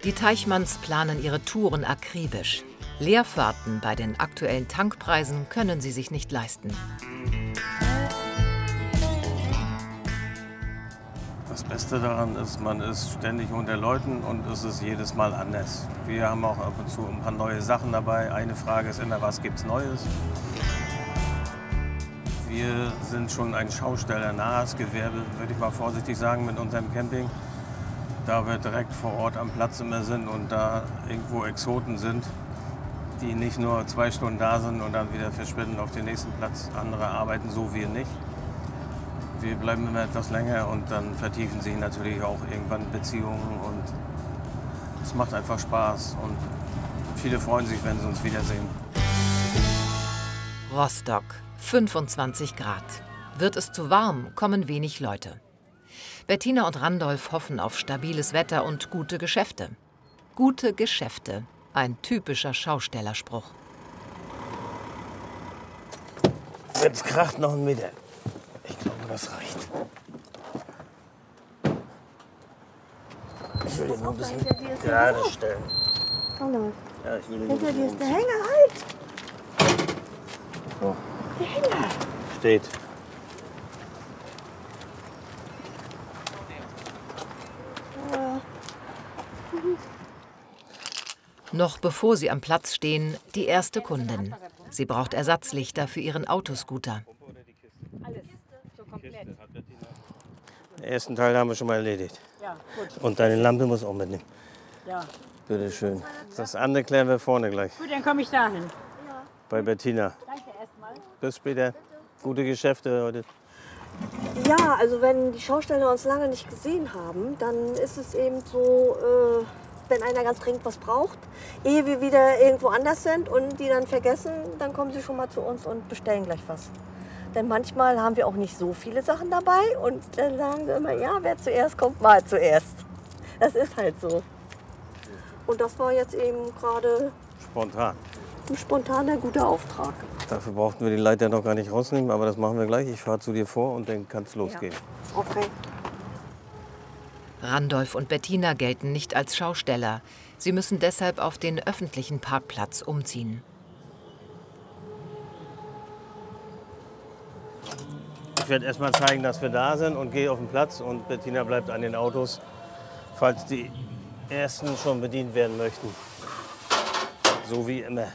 Die Teichmanns planen ihre Touren akribisch. Leerfahrten bei den aktuellen Tankpreisen können sie sich nicht leisten. Das Beste daran ist, man ist ständig unter Leuten und es ist jedes Mal anders. Wir haben auch ab und zu ein paar neue Sachen dabei. Eine Frage ist immer, was gibt's Neues? Wir sind schon ein schaustellernahes Gewerbe, würde ich mal vorsichtig sagen, mit unserem Camping. Da wir direkt vor Ort am Platz immer sind und da irgendwo Exoten sind, die nicht nur 2 Stunden da sind und dann wieder verschwinden auf den nächsten Platz. Andere arbeiten so, wir nicht. Wir bleiben immer etwas länger und dann vertiefen sich natürlich auch irgendwann Beziehungen und es macht einfach Spaß und viele freuen sich, wenn sie uns wiedersehen. Rostock, 25 Grad. Wird es zu warm, kommen wenig Leute. Bettina und Randolph hoffen auf stabiles Wetter und gute Geschäfte. Gute Geschäfte, ein typischer Schaustellerspruch. Jetzt kracht noch ein Meter. Ich glaube, das reicht. Ich will den nur ein bisschen gerade stellen. Ja, ich will den Hinter dir ist der Hänger, halt! So. Der Hänger! Steht. Noch bevor sie am Platz stehen, die erste Kundin. Sie braucht Ersatzlichter für ihren Autoscooter. Den ersten Teil haben wir schon mal erledigt. Ja, gut. Und deine Lampe muss auch mitnehmen. Ja. Bitte schön. Das andere klären wir vorne gleich. Gut, dann komme ich dahin. Bei Bettina. Danke erstmal. Bis später. Gute Geschäfte heute. Ja, also wenn die Schausteller uns lange nicht gesehen haben, dann ist es eben so, wenn einer ganz dringend was braucht, ehe wir wieder irgendwo anders sind und die dann vergessen, dann kommen sie schon mal zu uns und bestellen gleich was. Denn manchmal haben wir auch nicht so viele Sachen dabei und dann sagen wir immer, ja, wer zuerst kommt, mal zuerst. Das ist halt so. Und das war jetzt eben gerade Spontan. ein spontaner, guter Auftrag. Dafür brauchten wir die Leiter noch gar nicht rausnehmen, aber das machen wir gleich. Ich fahre zu dir vor und dann kann es losgehen. Ja. Okay. Randolph und Bettina gelten nicht als Schausteller. Sie müssen deshalb auf den öffentlichen Parkplatz umziehen. Ich werde erst mal zeigen, dass wir da sind und gehe auf den Platz und Bettina bleibt an den Autos, falls die ersten schon bedient werden möchten. So wie immer.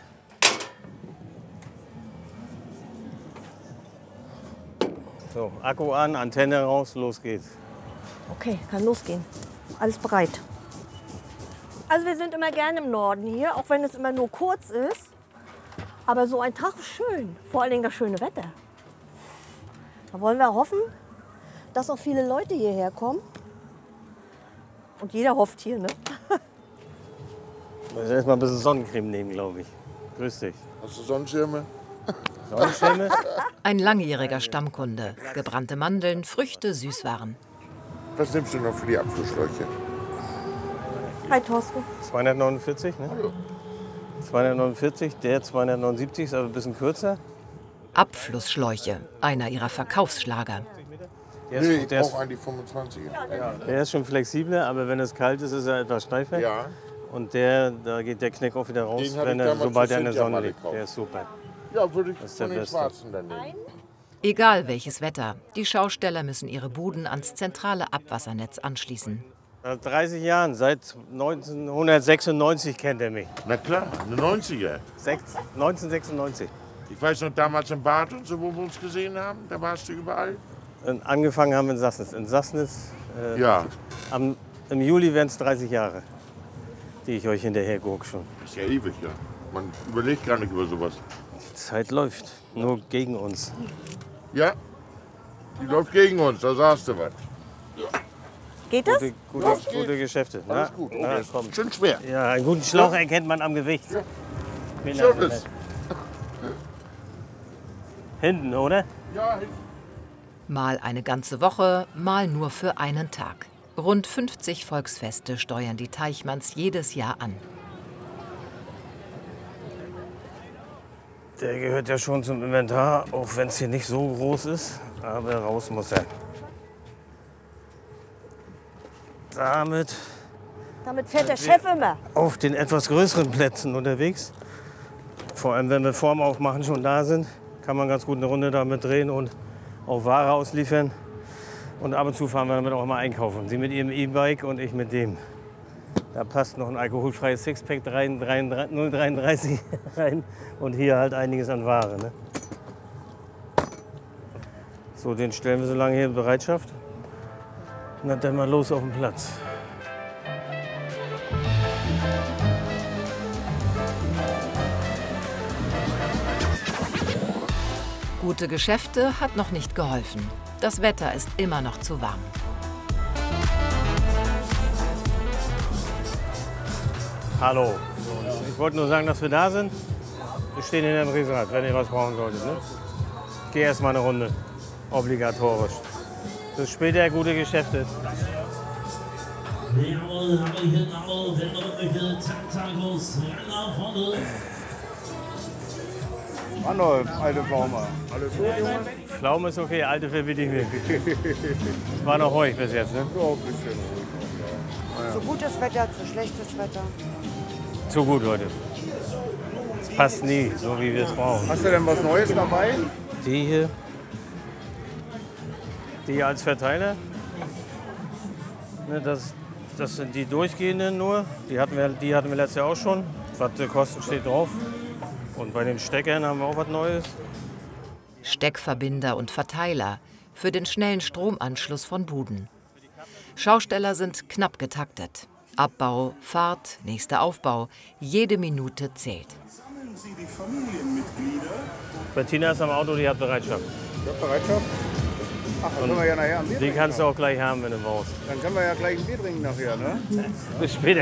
So, Akku an, Antenne raus, los geht's. Okay, kann losgehen. Alles bereit. Also wir sind immer gerne im Norden hier, auch wenn es immer nur kurz ist. Aber so ein Tag ist schön, vor allen Dingen das schöne Wetter. Da wollen wir hoffen, dass auch viele Leute hierher kommen. Und jeder hofft hier, ne? Ich muss erst mal ein bisschen Sonnencreme nehmen, glaube ich. Grüß dich. Hast du Sonnenschirme? Sonnenschirme? Ein langjähriger Stammkunde. Gebrannte Mandeln, Früchte, Süßwaren. Was nimmst du noch für die Abflussschläuche? Hi Thorsten. 249, ne? 249, der 279 ist aber ein bisschen kürzer. Abflussschläuche, einer ihrer Verkaufsschlager. Nee, ich brauche eigentlich 25er. Der ist schon flexibler, aber wenn es kalt ist, ist er etwas steifer. Ja. Und da geht der Knick auch wieder raus, Den hab wenn ich er, damals sobald für er in der Cynthia Sonne mal liegt. gekauft. Der ist super. Ja, würde ich Das ist der von den Beste. Schwarzen dann nehmen. Egal welches Wetter, die Schausteller müssen ihre Buden ans zentrale Abwassernetz anschließen. Seit 30 Jahren, seit 1996 kennt er mich. Na klar, eine 90er. 1996. Ich weiß noch, damals im Bad und so, wo wir uns gesehen haben, da warst du überall. Und angefangen haben wir in Sassnitz. In Sassnitz, Ja, im Juli werden es 30 Jahre, die ich euch hinterher gucke schon. ist ja ewig, ja. Man überlegt gar nicht über sowas. Die Zeit läuft, nur gegen uns. Ja, die läuft gegen uns, da sagst du was. Geht das? Gute Geschäfte. Alles gut. Na, Okay. komm. Schön schwer. Ja, einen guten Schlauch erkennt man am Gewicht. Ja. Vielen Schön Dank. ist. Hinten, oder? Ja, Mal eine ganze Woche, mal nur für einen Tag. Rund 50 Volksfeste steuern die Teichmanns jedes Jahr an. Der gehört ja schon zum Inventar, auch wenn es hier nicht so groß ist. Aber raus muss er. Damit Damit fährt der Chef immer. Auf den etwas größeren Plätzen unterwegs. Vor allem, wenn wir vorm Aufmachen schon da sind, kann man ganz gut eine Runde damit drehen und auch Ware ausliefern. Und ab und zu fahren wir damit auch mal einkaufen. Sie mit ihrem E-Bike und ich mit dem. Da passt noch ein alkoholfreies Sixpack 0,33 rein und hier halt einiges an Ware. Ne? So, den stellen wir so lange hier in Bereitschaft. Und dann mal los auf den Platz. Gute Geschäfte hat noch nicht geholfen. Das Wetter ist immer noch zu warm. Hallo. Ich wollte nur sagen, dass wir da sind. Wir stehen hinter dem Riesenrad, wenn ihr was brauchen solltet. Ne? Geh erst mal eine Runde. Obligatorisch. Bis später, gute Geschäfte. Jawohl, Hallöchen, hallo, wenn man möchte, zack, zack, los, rein nach vorne. Arnold, alte Pflaume. Alles gut, Junge? Pflaume ist okay, alte verbiete ich mir. Es war noch ruhig bis jetzt, ne? Ja, ein bisschen ruhig. Zu gutes Wetter, zu schlechtes Wetter. Zu gut, Leute. Es passt nie, so wie wir es brauchen. Hast du denn was Neues dabei? Die hier. Die hier als Verteiler. Ne, das sind die durchgehenden nur. Die hatten wir letztes Jahr auch schon. Was die kosten, steht drauf. Und bei den Steckern haben wir auch was Neues. Steckverbinder und Verteiler für den schnellen Stromanschluss von Buden. Schausteller sind knapp getaktet. Abbau, Fahrt, nächster Aufbau. Jede Minute zählt. Bettina ist am Auto, die hat Bereitschaft. Ich hab Bereitschaft. Ach, dann können wir ja nachher ein Bier Die trinken. kannst du auch gleich haben, wenn du brauchst. Dann können wir ja gleich ein Bier trinken nachher, ne? Bis später.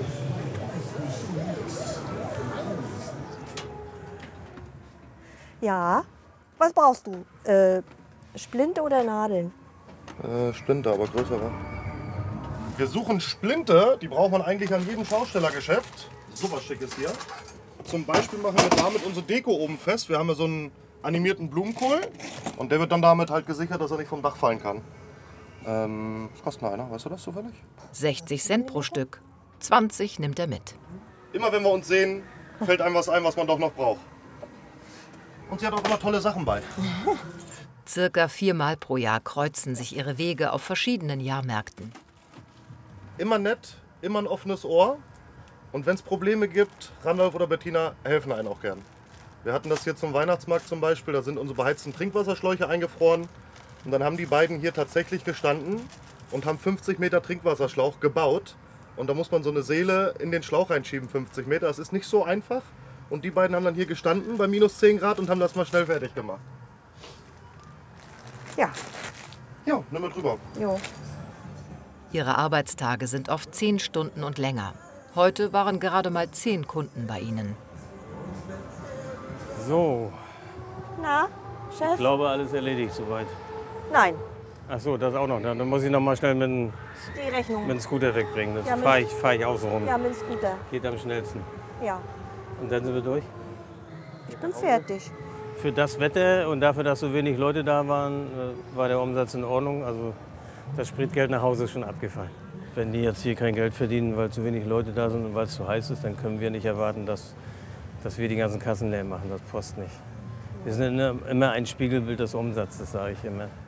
Ja. Was brauchst du? Splinte oder Nadeln? Splinte, aber größere. Wir suchen Splinte, die braucht man eigentlich an jedem Schaustellergeschäft. Super schick ist hier. Zum Beispiel machen wir damit unsere Deko oben fest. Wir haben ja so einen animierten Blumenkohl und der wird dann damit halt gesichert, dass er nicht vom Dach fallen kann. Was kostet einer? Weißt du das zufällig? 60 Cent pro Stück. 20 nimmt er mit. Immer wenn wir uns sehen, fällt einem was ein, was man doch noch braucht. Und sie hat auch immer tolle Sachen bei. Circa 4-mal pro Jahr kreuzen sich ihre Wege auf verschiedenen Jahrmärkten. Immer nett, immer ein offenes Ohr. Und wenn es Probleme gibt, Randolph oder Bettina helfen einen auch gern. Wir hatten das hier zum Weihnachtsmarkt zum Beispiel, da sind unsere beheizten Trinkwasserschläuche eingefroren. Und dann haben die beiden hier tatsächlich gestanden und haben 50 Meter Trinkwasserschlauch gebaut. Und da muss man so eine Seele in den Schlauch reinschieben, 50 Meter. Das ist nicht so einfach. Und die beiden haben dann hier gestanden bei minus 10 Grad und haben das mal schnell fertig gemacht. Ja. Ja, nimm mit rüber. Jo. Ihre Arbeitstage sind oft 10 Stunden und länger. Heute waren gerade mal 10 Kunden bei ihnen. So, Na, ich Chef? glaube, alles erledigt soweit. Nein, Ach so, das auch noch. Dann muss ich noch mal schnell mit die Rechnung. dem Scooter wegbringen. Das Ja, mit- fahr ich außen rum. Ja, mit dem Scooter. Geht am schnellsten. Ja, Und dann sind wir durch. ich bin fertig. Für das Wetter und dafür, dass so wenig Leute da waren, war der Umsatz in Ordnung. Also das Spritgeld nach Hause ist schon abgefallen. Wenn die jetzt hier kein Geld verdienen, weil zu wenig Leute da sind und weil es zu heiß ist, dann können wir nicht erwarten, dass wir die ganzen Kassen leer machen. Das passt nicht. Wir sind immer ein Spiegelbild des Umsatzes, sage ich immer.